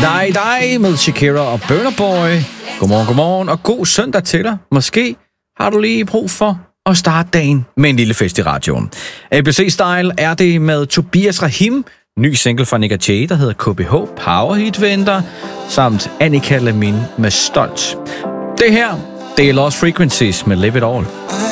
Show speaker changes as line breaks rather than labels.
Dig med Shakira og Burna Boy. Godmorgen og god søndag til dig. Måske har du lige brug for at starte dagen med en lille fest i radioen. ABC Style er det med Tobias Rahim, ny single fra Nicki Jay, der hedder KBH, Power Hit venter, samt Annika Lamin med Stolt. Det her, det er Lost Frequencies med Live It All.